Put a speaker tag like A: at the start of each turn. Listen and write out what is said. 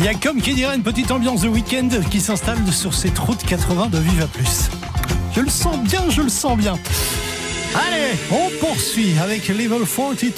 A: Il y a comme qui dirait une petite ambiance de week-end qui s'installe sur cette route 80 de Viva Plus. Je le sens bien, je le sens bien. Allez, on poursuit avec Level 42.